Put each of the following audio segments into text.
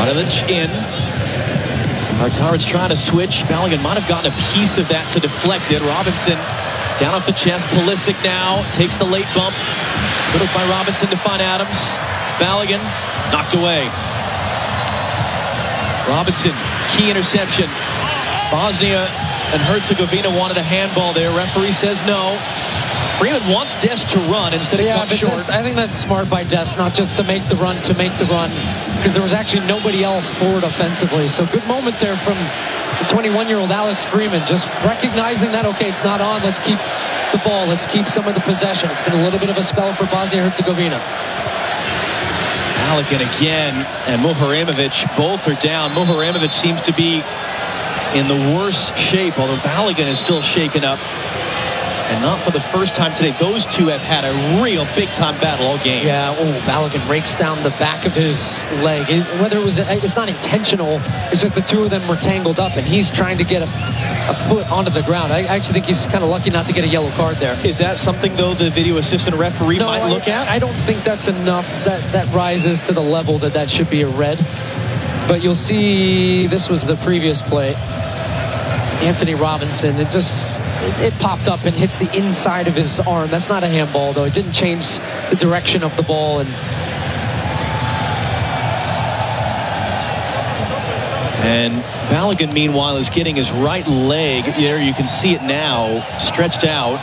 Radilic in. Artarid's trying to switch. Balogun might have gotten a piece of that to deflect it. Robinson down off the chest. Pulisic now takes the late bump. Good look by Robinson to find Adams. Balogun knocked away. Robinson, key interception. Bosnia and Herzegovina wanted a handball there. Referee says no. Freeman wants Dest to run instead of cut short. I think that's smart by Dest, not just to make the run, because there was actually nobody else forward offensively. So good moment there from the 21-year-old Alex Freeman, just recognizing that, okay, it's not on, let's keep the ball, let's keep some of the possession. It's been a little bit of a spell for Bosnia-Herzegovina. Balogun again, and Muharremovich, both are down. Muharremovich seems to be in the worst shape, although Balogun is still shaken up. And not for the first time today. Those two have had a real big-time battle all game. Yeah, Balogun rakes down the back of his leg. Whether it's not intentional, it's just the two of them were tangled up, and he's trying to get a foot onto the ground. I actually think he's kind of lucky not to get a yellow card there. Is that something, though, the video assistant referee might look at? I don't think that's enough. That rises to the level that should be a red. But you'll see, this was the previous play. Anthony Robinson, it popped up and hits the inside of his arm. That's not a handball, though. It didn't change the direction of the ball. And Balogun, meanwhile, is getting his right leg. There, you can see it now, stretched out.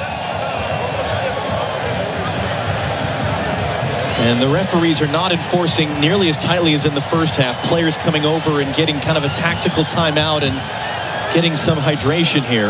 And the referees are not enforcing nearly as tightly as in the first half. Players coming over and getting kind of a tactical timeout and getting some hydration here.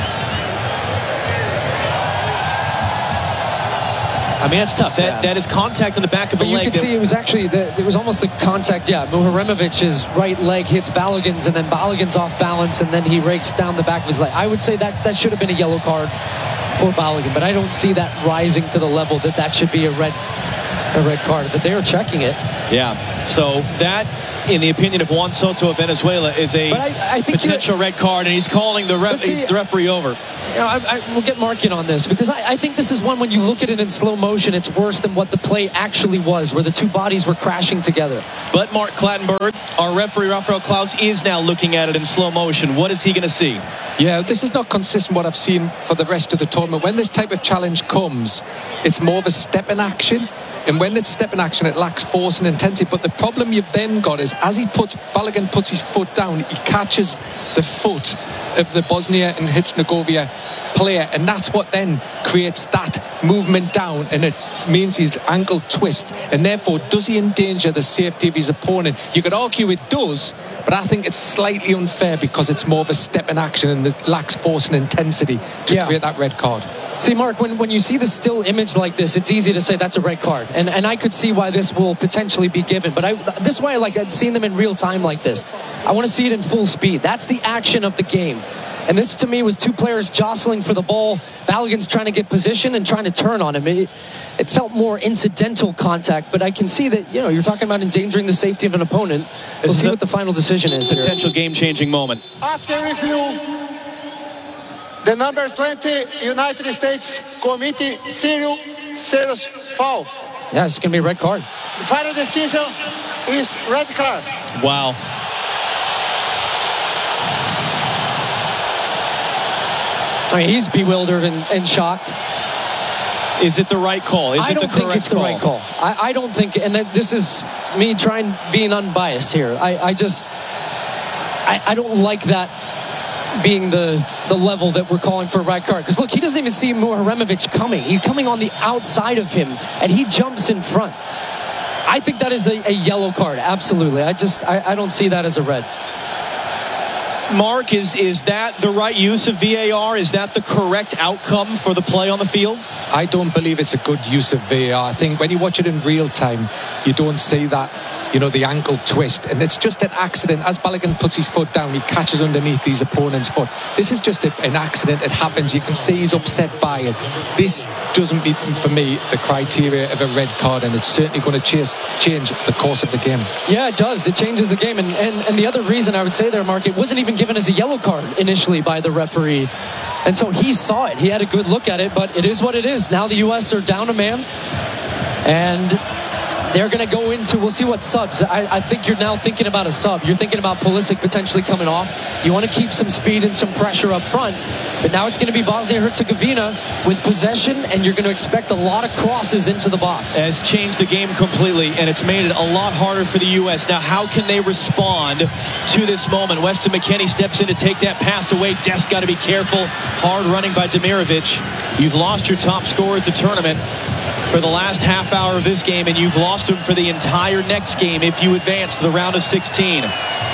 I mean, that's tough. That is contact on the back of the leg. You can see it was actually, it was almost the contact, yeah. Muharremovic's right leg hits Balogun's, and then Balogun's off balance, and then he rakes down the back of his leg. I would say that should have been a yellow card for Balogun, but I don't see that rising to the level that should be a red card. But they are checking it. Yeah, so that, in the opinion of Juan Soto of Venezuela, is a potential red card, and he's calling the referee over. You know, we'll get Mark in on this, because I think this is one, when you look at it in slow motion, it's worse than what the play actually was, where the two bodies were crashing together. But Mark Clattenburg, our referee Rafael Klaus, is now looking at it in slow motion. What is he going to see? Yeah, this is not consistent what I've seen for the rest of the tournament. When this type of challenge comes, it's more of a step in action. And when it's step in action, it lacks force and intensity. But the problem you've then got is, as Balogun puts his foot down, he catches the foot of the Bosnia and Herzegovina player, and that's what then creates that movement down, and it means his ankle twists, and therefore does he endanger the safety of his opponent? You could argue it does, but I think it's slightly unfair because it's more of a step in action and it lacks force and intensity to create that red card. See, Mark, when you see the still image like this, it's easy to say that's a red card. And I could see why this will potentially be given. But this is why I like seeing them in real time like this. I want to see it in full speed. That's the action of the game. And this, to me, was two players jostling for the ball. Balogun's trying to get position and trying to turn on him. It felt more incidental contact, but I can see that, you're talking about endangering the safety of an opponent. We'll see what the final decision is. Potential game-changing moment. After review, the number 20 United States committee serious foul. Yeah, it's going to be a red card. The final decision is red card. Wow. I mean, he's bewildered and shocked. Is it the right call? I don't think it's the right call. I don't think, and this is me being unbiased here. I don't like that being the level that we're calling for a red card. Because look, he doesn't even see Muharremovic coming. He's coming on the outside of him, and he jumps in front. I think that is a yellow card, absolutely. I don't see that as a red. Mark, is that the right use of VAR? Is that the correct outcome for the play on the field? I don't believe it's a good use of VAR. I think when you watch it in real time, you don't see that, the ankle twist. And it's just an accident. As Balogun puts his foot down, he catches underneath his opponent's foot. This is just an accident. It happens. You can see he's upset by it. This doesn't meet, for me, the criteria of a red card, and it's certainly going to change the course of the game. Yeah, it does. It changes the game. And the other reason I would say there, Mark, it wasn't even given as a yellow card initially by the referee. And so he saw it. He had a good look at it, but it is what it is. Now the U.S. are down a man. And They're going to go into, we'll see what subs. I think you're now thinking about a sub. You're thinking about Pulisic potentially coming off. You want to keep some speed and some pressure up front. But now it's going to be Bosnia-Herzegovina with possession, and you're going to expect a lot of crosses into the box. Has changed the game completely, and it's made it a lot harder for the U.S. Now, how can they respond to this moment? Weston McKennie steps in to take that pass away. Dest got to be careful. Hard running by Demirovic. You've lost your top scorer at the tournament for the last half hour of this game, and you've lost him for the entire next game if you advance to the round of 16.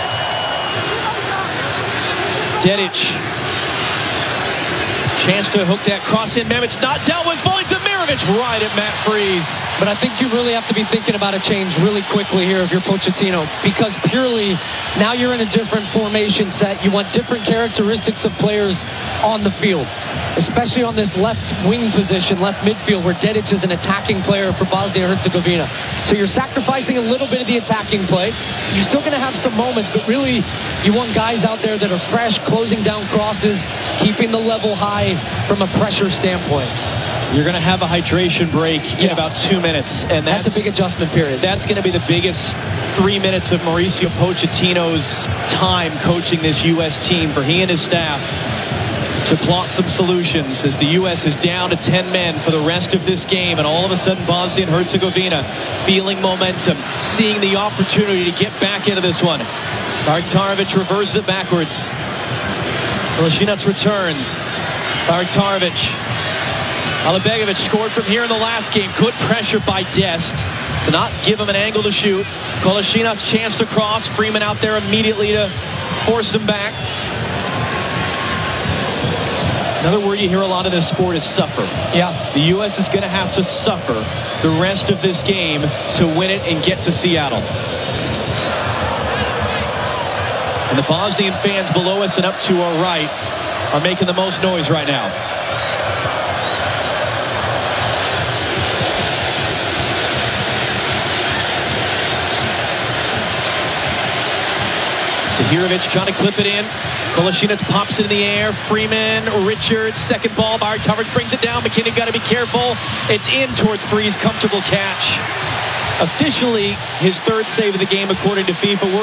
Dedic. Chance to hook that cross in. Mehmet's not dealt with. Fully Demirovic right at Matt Freese. But I think you really have to be thinking about a change really quickly here if you're Pochettino, because purely now you're in a different formation set. You want different characteristics of players on the field, especially on this left wing position, left midfield, where Dedic is an attacking player for Bosnia-Herzegovina. So you're sacrificing a little bit of the attacking play. You're still going to have some moments, but really you want guys out there that are fresh, closing down crosses, keeping the level high from a pressure standpoint. You're going to have a hydration break in about 2 minutes, and that's a big adjustment period. That's going to be the biggest 3 minutes of Mauricio Pochettino's time coaching this U.S. team for he and his staff to plot some solutions as the U.S. is down to 10 men for the rest of this game, and all of a sudden Bosnia and Herzegovina feeling momentum, seeing the opportunity to get back into this one. Barktarovic reverses it backwards. Kolasinac returns. Barktarovic. Alibegovic scored from here in the last game. Good pressure by Dest to not give him an angle to shoot. Kolasinac chance to cross. Freeman out there immediately to force him back. Another word you hear a lot in this sport is suffer. Yeah. The U.S. is going to have to suffer the rest of this game to win it and get to Seattle. And the Bosnian fans below us and up to our right are making the most noise right now. Tahirovic trying to clip it in. Kolasinac pops it in the air. Freeman, Richards, second ball. Barktarovic brings it down. McKinnon got to be careful. It's in towards Freese. Comfortable catch. Officially his third save of the game according to FIFA.